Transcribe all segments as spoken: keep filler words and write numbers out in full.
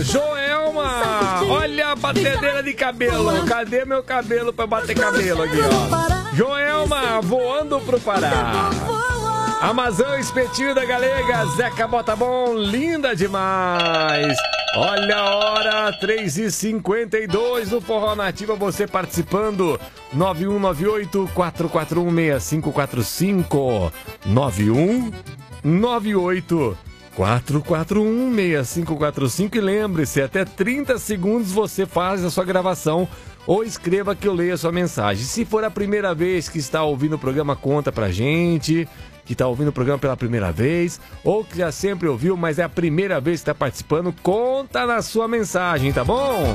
Joelma, olha a batedeira de cabelo. Cadê meu cabelo pra bater cabelo aqui, ó? Joelma, voando pro Pará. Amazão, espetinho da galega, Zeca Botabom, linda demais. Olha a hora, três e cinquenta e dois no Forró Nativa, você participando. nove um nove oito, quatro quatro um, seis cinco quatro cinco. nove um nove oito, quatro quatro um, seis cinco quatro cinco. E lembre-se, até trinta segundos você faz a sua gravação ou escreva que eu leia a sua mensagem. Se for a primeira vez que está ouvindo o programa, conta pra gente. Que está ouvindo o programa pela primeira vez, ou que já sempre ouviu, mas é a primeira vez que está participando, conta na sua mensagem, tá bom?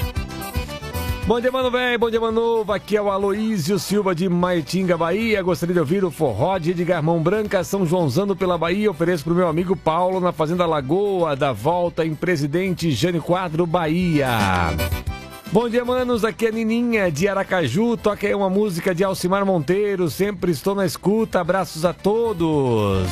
Bom dia, mano velho, bom dia, mano novo, aqui é o Aloísio Silva de Maitinga, Bahia. Gostaria de ouvir o forró de Edgar Mão Branca, São Joãozando pela Bahia. Ofereço pro meu amigo Paulo na Fazenda Lagoa, da volta em Presidente Jânio Quadro, Bahia. Bom dia, manos, aqui é a Nininha de Aracaju, toca aí uma música de Alcimar Monteiro, sempre estou na escuta, abraços a todos.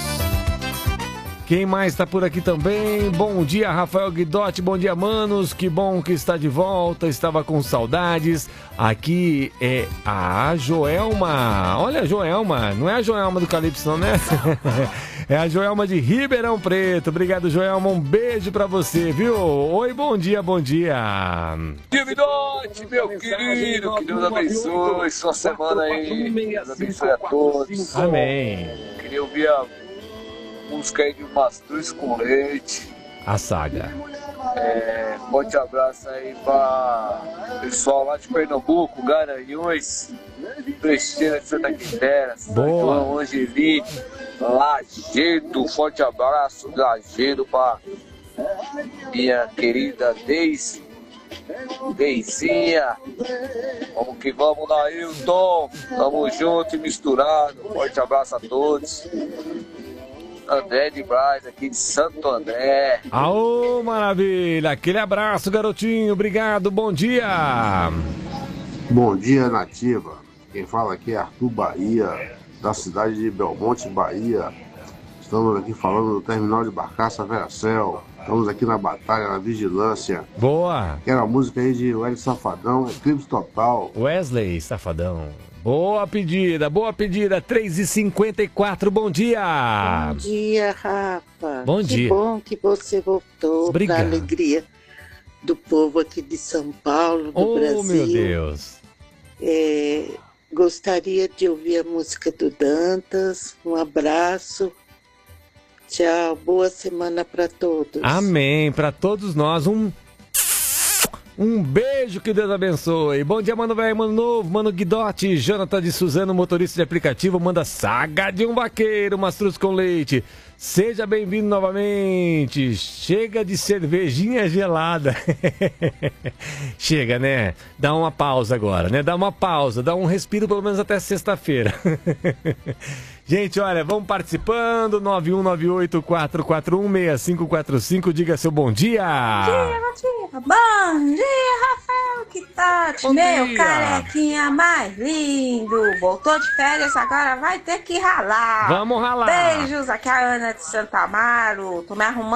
Quem mais está por aqui também? Bom dia, Rafael Guidotti, bom dia, manos, que bom que está de volta, estava com saudades. Aqui é a Joelma, olha a Joelma, não é a Joelma do Calypso não, né? É a Joelma de Ribeirão Preto. Obrigado, Joelma, um beijo pra você, viu? Oi, bom dia, bom dia. Dia Guidotti, meu querido, que Deus abençoe sua semana aí, Deus abençoe a todos. Amém. Queria ouvir a música aí de Mastruz com Leite. A saga. É, forte abraço aí pra pessoal lá de Pernambuco, Garanhuns, Prestina de Santa Quitéria, João Angeli, Lagedo, forte abraço, Lagedo, pra minha querida Deise, Deizinha, vamos que vamos, Nailton, tamo junto e misturado, forte abraço a todos. André de Braz, aqui de Santo André. Aô, maravilha! Aquele abraço, garotinho. Obrigado, bom dia! Bom dia, Nativa. Quem fala aqui é Arthur Bahia, da cidade de Belmonte, Bahia. Estamos aqui falando do terminal de Barcaça Veracel. Estamos aqui na batalha, na vigilância. Boa! Quero a música aí de Wesley Safadão, Eclipse Total. Wesley Safadão. Boa pedida, boa pedida, três e cinquenta e quatro, bom dia! Bom dia, Rafa. Bom que dia. Que bom que você voltou para a alegria do povo aqui de São Paulo, do oh, Brasil. Oh, meu Deus! É, gostaria de ouvir a música do Dantas, um abraço. Tchau, boa semana para todos. Amém, para todos nós, um... Um beijo, que Deus abençoe. Bom dia, mano velho, mano novo, mano Guidotti, Jonathan de Suzano, motorista de aplicativo, manda saga de um vaqueiro, mastruz com leite. Seja bem-vindo novamente. Chega de cervejinha gelada. Chega, né? Dá uma pausa agora, né? Dá uma pausa, dá um respiro pelo menos até sexta-feira. Gente, olha, vamos participando, nove um nove oito, quatro quatro um, seis cinco quatro cinco, diga seu bom dia. Bom dia, bom dia, bom dia, Rafael, que tal? Bom Meu dia. carequinha mais lindo, voltou de férias, agora vai ter que ralar. Vamos ralar. Beijos, aqui é a Ana de Santa Amaro, tô me arrumando